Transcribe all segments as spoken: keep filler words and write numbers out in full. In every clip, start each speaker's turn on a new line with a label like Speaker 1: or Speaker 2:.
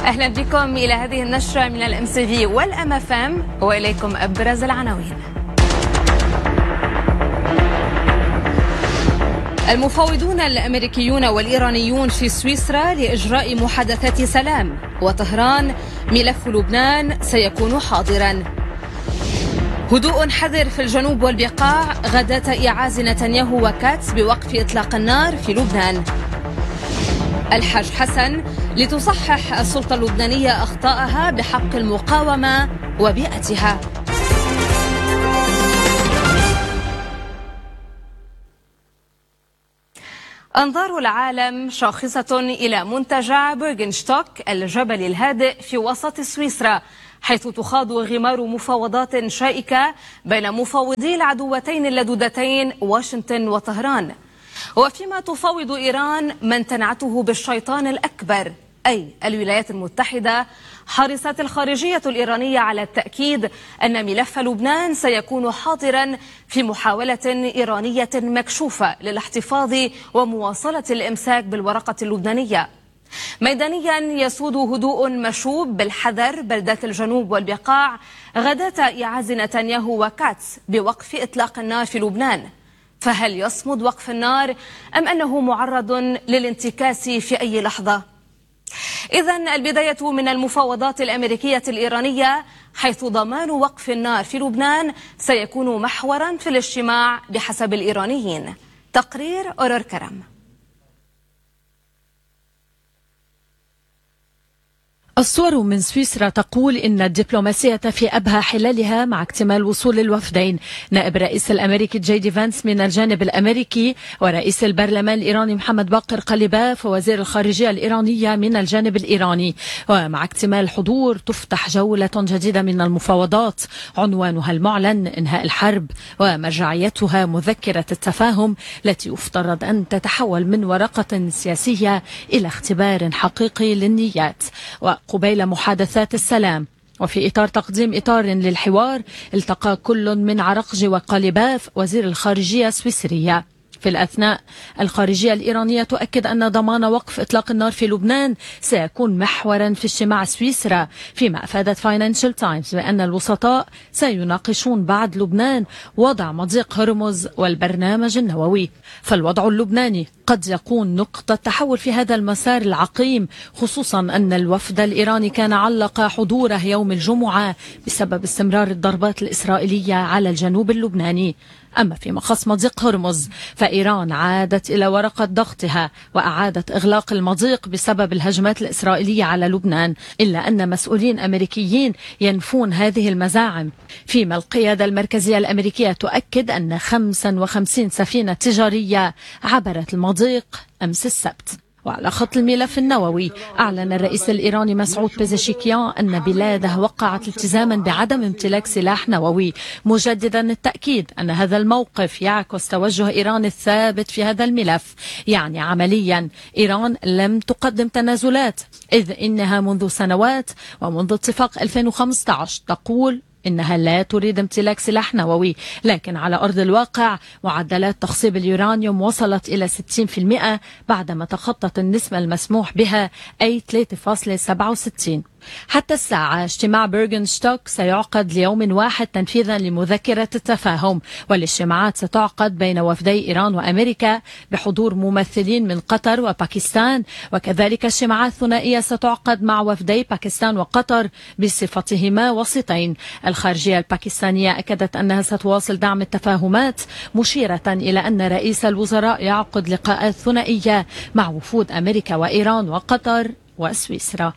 Speaker 1: أهلا بكم إلى هذه النشرة من الام سي في والام اف ام، وإليكم أبرز العناوين. المفاوضون الأمريكيون والإيرانيون في سويسرا لإجراء محادثات سلام، وطهران ملف لبنان سيكون حاضرا. هدوء حذر في الجنوب والبقاع غداة إيعاز نتنياهو وكاتس بوقف إطلاق النار في لبنان. الحاج حسن لتصحح السلطة اللبنانية أخطاءها بحق المقاومة وبيئتها. أنظار العالم شاخصة إلى منتجع بيرغنشتوك الجبل الهادئ في وسط سويسرا، حيث تخاض غمار مفاوضات شائكة بين مفاوضي العدوتين اللدودتين واشنطن وطهران، وفيما تفاوض إيران من تنعته بالشيطان الأكبر أي الولايات المتحدة. حرصت الخارجية الإيرانية على التأكيد أن ملف لبنان سيكون حاضرا في محاولة إيرانية مكشوفة للاحتفاظ ومواصلة الإمساك بالورقة اللبنانية. ميدانيا يسود هدوء مشوب بالحذر بلدات الجنوب والبقاع غداة إيعاز نتنياهو وكاتس بوقف إطلاق النار في لبنان. فهل يصمد وقف النار أم أنه معرض للانتكاس في أي لحظة؟ إذن البداية من المفاوضات الأمريكية الإيرانية، حيث ضمان وقف النار في لبنان سيكون محورا في الاجتماع بحسب الإيرانيين. تقرير أورور كرم.
Speaker 2: الصور من سويسرا تقول إن الدبلوماسية في أبهى حلالها مع اكتمال وصول الوفدين، نائب الرئيس الأمريكي جي دي فانس من الجانب الأمريكي، ورئيس البرلمان الإيراني محمد باقر قليباف، ووزير الخارجية الإيرانية من الجانب الإيراني. ومع اكتمال الحضور تفتح جولة جديدة من المفاوضات عنوانها المعلن إنهاء الحرب، ومرجعيتها مذكرة التفاهم التي يفترض أن تتحول من ورقة سياسية إلى اختبار حقيقي للنيات وقبيل محادثات السلام. وفي إطار تقديم إطار للحوار، التقى كل من عرقجي وقليباف وزير الخارجية السويسرية. في الأثناء، الخارجية الإيرانية تؤكد أن ضمان وقف إطلاق النار في لبنان سيكون محورا في اجتماع سويسرا، فيما أفادت فاينانشال تايمز بأن الوسطاء سيناقشون بعد لبنان وضع مضيق هرمز والبرنامج النووي. فالوضع اللبناني قد يكون نقطة تحول في هذا المسار العقيم، خصوصا أن الوفد الإيراني كان علق حضوره يوم الجمعة بسبب استمرار الضربات الإسرائيلية على الجنوب اللبناني. أما في مخص مضيق هرمز فإيران عادت إلى ورقة ضغطها وأعادت إغلاق المضيق بسبب الهجمات الإسرائيلية على لبنان، إلا أن مسؤولين أمريكيين ينفون هذه المزاعم، فيما القيادة المركزية الأمريكية تؤكد أن خمسة وخمسين سفينة تجارية عبرت المضيق أمس السبت. وعلى خط الملف النووي، أعلن الرئيس الإيراني مسعود بيزشكيان أن بلاده وقعت التزاما بعدم امتلاك سلاح نووي، مجددا التأكيد أن هذا الموقف يعكس توجه إيران الثابت في هذا الملف. يعني عمليا إيران لم تقدم تنازلات، إذ إنها منذ سنوات ومنذ اتفاق ألفين وخمسة عشر تقول إنها لا تريد امتلاك سلاح نووي، لكن على أرض الواقع معدلات تخصيب اليورانيوم وصلت إلى ستين بالمئة بعدما تخطت النسبة المسموح بها أي ثلاثة فاصلة سبعة وستين. حتى الساعة اجتماع بيرغنشتوك سيعقد ليوم واحد تنفيذا لمذكرة التفاهم، والاجتماعات ستعقد بين وفدي إيران وأمريكا بحضور ممثلين من قطر وباكستان، وكذلك اجتماعات ثنائية ستعقد مع وفدي باكستان وقطر بصفتهما وسيطين. الخارجية الباكستانية أكدت أنها ستواصل دعم التفاهمات، مشيرة إلى أن رئيس الوزراء يعقد لقاءات ثنائية مع وفود أمريكا وإيران وقطر وسويسرا.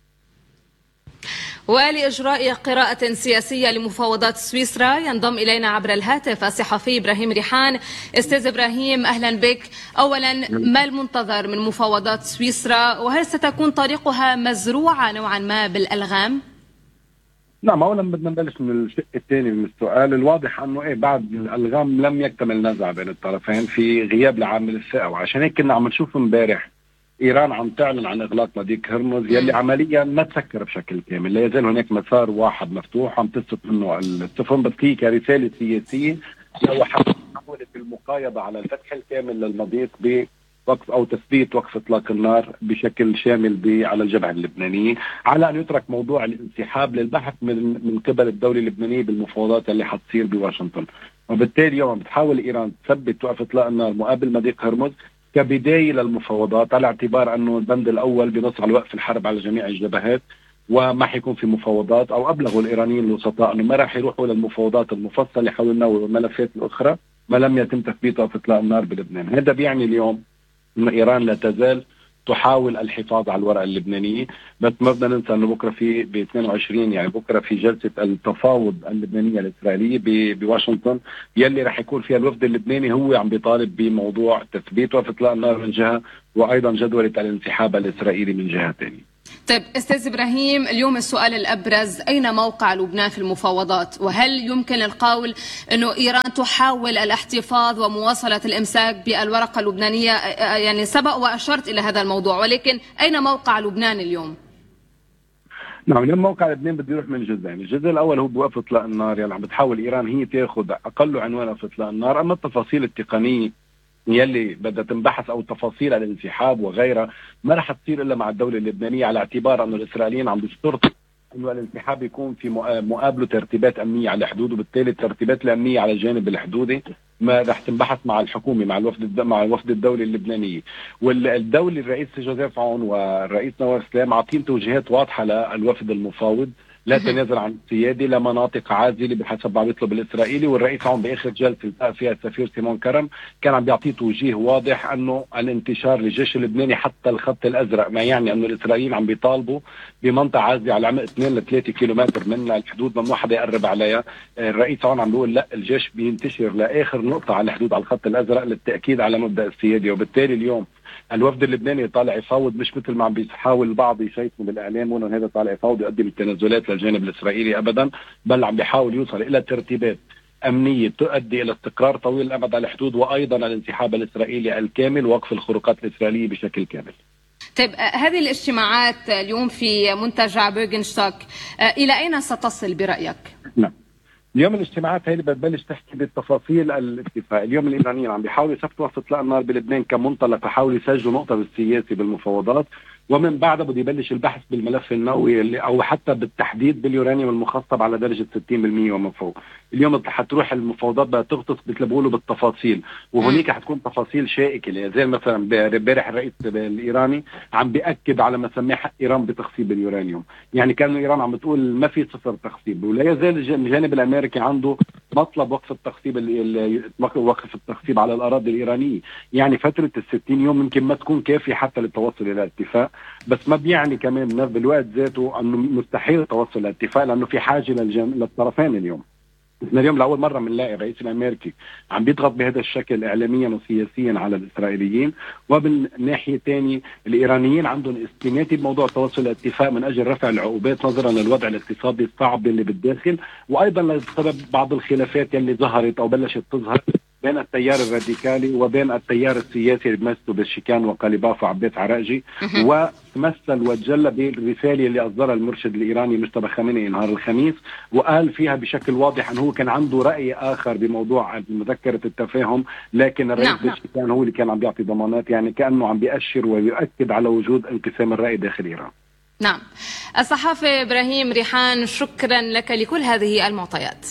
Speaker 1: ولإجراء قراءة سياسية لمفاوضات سويسرا ينضم إلينا عبر الهاتف الصحفي إبراهيم ريحان. أستاذ إبراهيم، أهلا بك. أولا، ما المنتظر من مفاوضات سويسرا، وهل ستكون طريقها مزروعة نوعا ما بالألغام؟
Speaker 3: نعم، اولا بدنا نبلش من الشق الثاني من السؤال. الواضح انه ايه بعد الالغام لم يكتمل نزع بين الطرفين في غياب لعامل الثقه، وعشان هيك كنا عم نشوف امبارح ايران عم تعلن عن اغلاق مضيق هرمز يلي عمليا ما تسكر بشكل كامل، لا يزال هناك مسار واحد مفتوح عم تسقط منه السفن، بس هي كرساله سياسيه هو حاولت المقايضه على الفتح الكامل للمضيق وقف أو تثبيت وقف إطلاق النار بشكل شامل على الجبهة اللبنانية، على أن يترك موضوع الانسحاب للبحث من من قبل الدولة اللبنانية بالمفاوضات اللي حتصير بواشنطن. وبالتالي اليوم بتحاول إيران تثبت وقف إطلاق النار مقابل مضيق هرمز كبداية للمفاوضات، على اعتبار أنه البند الأول بنص على وقف الحرب على جميع الجبهات وما حيكون في مفاوضات، أو أبلغوا الإيرانيين الوسطاء أنه ما راح يروحوا للمفاوضات المفصلة حول النووي والملفات الأخرى ما لم يتم تثبيت وقف إطلاق النار بلبنان. هذا بيعني اليوم أن إيران لا تزال تحاول الحفاظ على الورقة اللبنانية، بس ما بدنا ننسى أنه بكرة في ب اثنين وعشرين يعني بكرة في جلسة التفاوض اللبنانية الإسرائيلية بواشنطن، يلي راح يكون فيها الوفد اللبناني هو عم بيطالب بموضوع تثبيت وقف إطلاق النار من جهة، وأيضا جدولة الانسحاب الإسرائيلي من جهة ثانية.
Speaker 1: طيب أستاذ إبراهيم، اليوم السؤال الأبرز، أين موقع لبنان في المفاوضات؟ وهل يمكن القول أنه إيران تحاول الاحتفاظ ومواصلة الإمساك بالورقة اللبنانية؟ يعني سبق وأشرت إلى هذا الموضوع، ولكن أين موقع لبنان اليوم؟
Speaker 3: نعم، اليوم موقع لبنان بده يروح من جزئين، الجزء الأول هو بوقف إطلاق النار، يعني عم بتحاول إيران هي تاخذ أقل عنوان وقف إطلاق النار، أما التفاصيل التقنية يلي بدها تنبحث او تفاصيل الانسحاب وغيرها ما رح تصير الا مع الدوله اللبنانيه، على اعتبار انه الاسرائيليين عم بيشترطوا انه الانسحاب يكون في مقابله ترتيبات امنيه على الحدود، وبالتالي الترتيبات الامنيه على الجانب الحدودي ما رح تنبحث مع الحكومه مع الوفد مع الوفد الدولي اللبنانيه. والدولي الرئيس جوزيف عون والرئيس نواف سلام عاطين توجيهات واضحه للوفد المفاوض لا تنازل عن السياده لمناطق عازله بحسب ما بيطلب الاسرائيلي، والرئيس عون باخر جلسه التقى فيها السفير سيمون كرم كان عم بيعطيه توجيه واضح انه الانتشار للجيش اللبناني حتى الخط الازرق، ما يعني انه الاسرائيليين عم بيطالبوا بمنطقه عازله على عمق اثنين ل ثلاثة كيلومتر من الحدود ممنوع حدا يقرب عليها. الرئيس عون عم بيقول لا، الجيش بينتشر لاخر نقطه على الحدود على الخط الازرق للتاكيد على مبدا السياده. وبالتالي اليوم الوفد اللبناني طالع يفاوض، مش مثل ما عم بيحاول البعض يشيطوا بالاعلام انه هذا طالع يفاوض يقدم التنازلات للجانب الاسرائيلي، ابدا، بل عم بيحاول يوصل الى ترتيبات امنيه تؤدي الى استقرار طويل الامد على الحدود، وايضا الانسحاب الاسرائيلي الكامل ووقف الخروقات الاسرائيليه بشكل كامل.
Speaker 1: طيب هذه الاجتماعات اليوم في منتجع بيرغنشتوك الى اين ستصل برايك؟
Speaker 3: نعم، اليوم الاجتماعات هي اللي بتبلش تحكي بالتفاصيل الاتفاق. اليوم الايرانيين عم بيحاولوا يثبتوا وقف اطلاق النار بلبنان كمنطلق، يحاولوا يسجلوا نقطه بالسياسي بالمفاوضات، ومن بعدها بده يبلش البحث بالملف النووي اللي او حتى بالتحديد باليورانيوم المخصب على درجه ستين بالمئة وما فوق. اليوم حتروح المفاوضات بدها تغطس مثل ما بيقولوا بالتفاصيل، وهنيك حتكون تفاصيل شائكه، زي مثلا امبارح الرئيس الايراني عم بياكد على ما سماه حق ايران بتخصيب اليورانيوم، يعني كان ايران عم بتقول ما في صفر تخصيب، ولا يزال الجانب الامريكي عنده مطلب وقف التخصيب وقف التخصيب على الاراضي الايرانيه. يعني فتره الستين يوم يمكن ما تكون كافيه حتى للتوصل الى اتفاق، بس ما بيعني كمان بالوقت ذاته انه مستحيل التوصل لاتفاق، لانه في حاجه للجم... للطرفين. اليوم احنا اليوم لاول مره بنلاقي الرئيس الامريكي عم بيضغط بهذا الشكل اعلاميا وسياسيا على الاسرائيليين، وبالناحيه الثانيه الايرانيين عندهم استناتي بموضوع التوصل لاتفاق من اجل رفع العقوبات نظرا للوضع الاقتصادي الصعب اللي بالداخل، وايضا لسبب بعض الخلافات اللي ظهرت او بلشت تظهر بين التيار الراديكالي وبين التيار السياسي اللي بمثله بالشيكان وقاليباف وعباس عراقجي، وتمثل وتجلى بالرساله اللي اصدرها المرشد الايراني مجتبى خامنئي نهار الخميس، وقال فيها بشكل واضح انه هو كان عنده راي اخر بموضوع مذكره التفاهم، لكن الرئيس نعم. بالشيكان هو اللي كان عم بيعطي ضمانات، يعني كانه عم بيأشر ويؤكد على وجود انقسام الراي داخل ايران.
Speaker 1: نعم. الصحافي ابراهيم ريحان، شكرا لك لكل هذه المعطيات.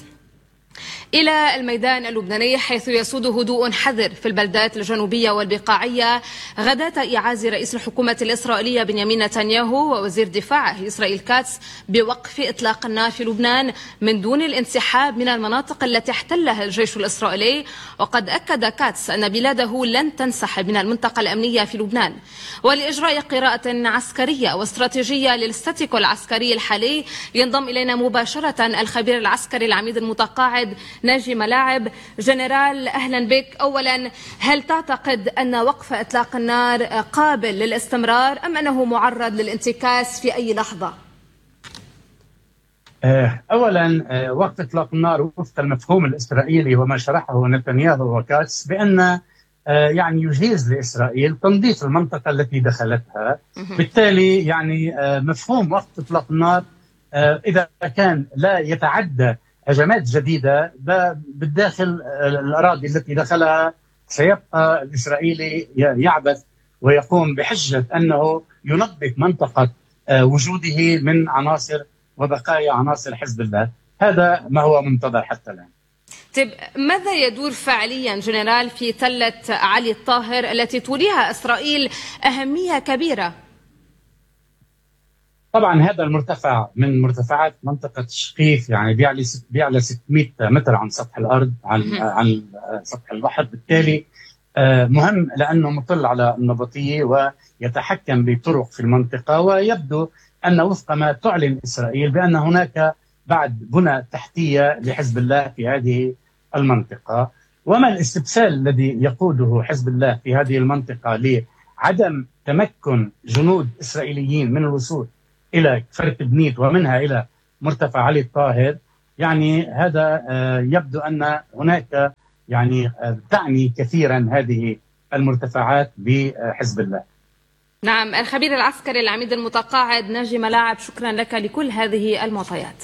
Speaker 1: إلى الميدان اللبناني، حيث يسود هدوء حذر في البلدات الجنوبية والبقاعية غداة إيعاز رئيس الحكومة الإسرائيلية بنيامين نتنياهو ووزير دفاعه إسرائيل كاتس بوقف إطلاق النار في لبنان من دون الانسحاب من المناطق التي احتلها الجيش الإسرائيلي. وقد أكد كاتس أن بلاده لن تنسحب من المنطقة الأمنية في لبنان. ولإجراء قراءة عسكرية واستراتيجية للاستاتيكو العسكري الحالي ينضم إلينا مباشرة الخبير العسكري العميد المتقاعد ناجي ملاعب. جنرال أهلا بك. أولا، هل تعتقد أن وقف إطلاق النار قابل للاستمرار أم أنه معرض للانتكاس في أي لحظة؟
Speaker 4: أولا، وقف إطلاق النار وفق المفهوم الإسرائيلي وما شرحه نتنياهو وكاتس بأن يعني يجيز لإسرائيل تنظيف المنطقة التي دخلتها، بالتالي يعني مفهوم وقف إطلاق النار إذا كان لا يتعدى هجمات جديدة بالداخل الأراضي التي دخلها سيبقى الإسرائيلي يعبث ويقوم بحجة أنه ينظف منطقة وجوده من عناصر وبقايا عناصر حزب الله. هذا ما هو منتظر حتى الآن.
Speaker 1: طيب ماذا يدور فعليا جنرال في تلة علي الطاهر التي توليها إسرائيل أهمية كبيرة؟
Speaker 4: طبعا هذا المرتفع من مرتفعات منطقة شقيف، يعني بيعلى بيعلى ستمئة متر عن سطح الأرض، عن عن سطح البحر، بالتالي مهم لأنه مطل على النبطية ويتحكم بطرق في المنطقة. ويبدو أن وفق ما تعلن إسرائيل بأن هناك بعد بنى تحتية لحزب الله في هذه المنطقة. وما الاستبسال الذي يقوده حزب الله في هذه المنطقة لعدم تمكن جنود إسرائيليين من الوصول إلى كفر بنيت ومنها إلى مرتفع علي الطاهر؟ يعني هذا يبدو أن هناك يعني تعني كثيرا هذه المرتفعات بحزب الله.
Speaker 1: نعم، الخبير العسكري العميد المتقاعد ناجي ملاعب، شكرا لك لكل هذه المعطيات.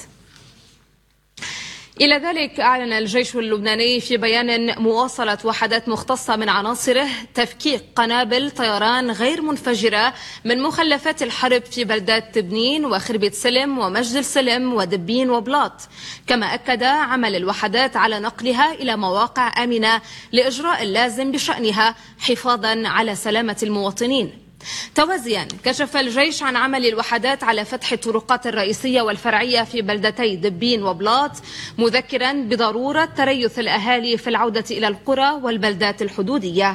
Speaker 1: إلى ذلك أعلن الجيش اللبناني في بيان مواصلة وحدات مختصة من عناصره تفكيك قنابل طيران غير منفجرة من مخلفات الحرب في بلدات تبنين وخربة سلم ومجد السلم ودبين وبلاط، كما أكد عمل الوحدات على نقلها إلى مواقع آمنة لإجراء اللازم بشأنها حفاظا على سلامة المواطنين. توازيا كشف الجيش عن عمل الوحدات على فتح الطرقات الرئيسية والفرعية في بلدتي دبين وبلاط، مذكرا بضرورة تريث الأهالي في العودة إلى القرى والبلدات الحدودية.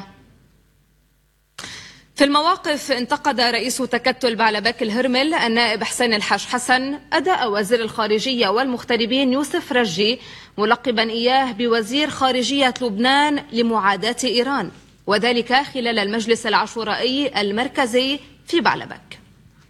Speaker 1: في المواقف انتقد رئيس تكتل بعلبك الهرمل النائب حسين الحاج حسن أداء وزير الخارجية والمغتربين يوسف رجي، ملقبا إياه بوزير خارجية لبنان لمعاداة إيران، وذلك خلال المجلس العشورائي المركزي في بعلبك.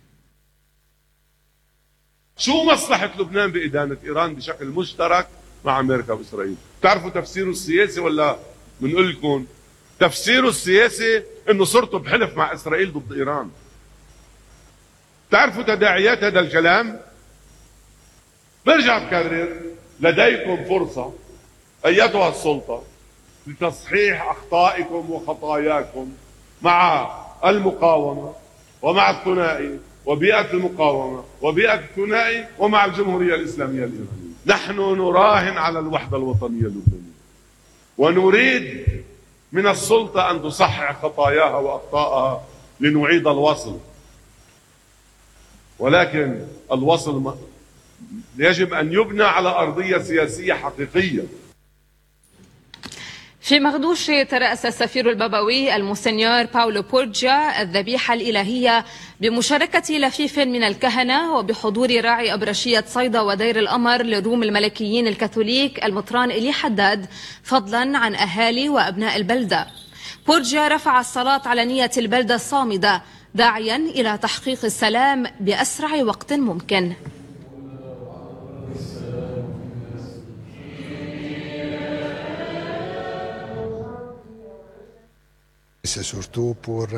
Speaker 5: شو مصلحة لبنان بإدانة إيران بشكل مشترك مع أمريكا وإسرائيل؟ تعرفوا تفسيره السياسي ولا بنقول لكم؟ تفسيره السياسي إنه صرتوا بحلف مع إسرائيل ضد إيران. تعرفوا تداعيات هذا الكلام؟ برجع بكرر، لديكم فرصة أيتها السلطة لتصحيح أخطائكم وخطاياكم مع المقاومة ومع الثنائي وبيئة المقاومة وبيئة الثنائي ومع الجمهورية الإسلامية الإيرانية. نحن نراهن على الوحدة الوطنية اللبنانية ونريد من السلطة أن تصحح خطاياها وأخطائها لنعيد الوصل، ولكن الوصل يجب أن يبنى على أرضية سياسية حقيقية.
Speaker 1: في مغدوش ترأس السفير البابوي المونسنيور باولو بورجيا الذبيحة الإلهية بمشاركة لفيف من الكهنة وبحضور راعي أبرشية صيدا ودير القمر للروم الملكيين الكاثوليك المطران إلي حداد، فضلا عن أهالي وأبناء البلدة. بورجيا رفع الصلاة على نية البلدة الصامدة، داعيا إلى تحقيق السلام بأسرع وقت ممكن.
Speaker 6: C'est surtout pour,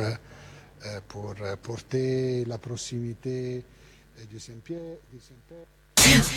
Speaker 6: pour porter la proximité de Saint-Pierre.